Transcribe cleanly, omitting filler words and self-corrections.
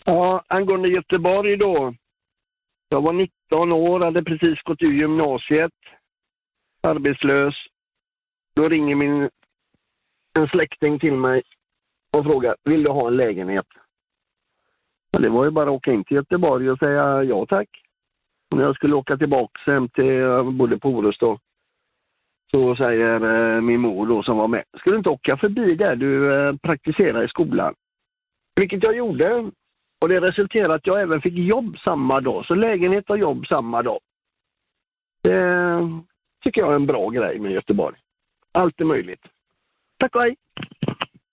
Ja, angående Göteborg då. Jag var 19 år, hade precis gått ur gymnasiet. Arbetslös. Då ringer en släkting till mig och frågar, vill du ha en lägenhet? Ja, det var ju bara att åka in till Göteborg och säga ja tack. Och när jag skulle åka tillbaka hem till, jag bodde på Orust då, så säger min mor då som var med, ska du inte åka förbi där du praktiserar i skolan? Vilket jag gjorde. Och det resulterade att jag även fick jobb samma dag. Så lägenhet och jobb samma dag. Det tycker jag är en bra grej med Göteborg. Allt är möjligt. Tack och hej!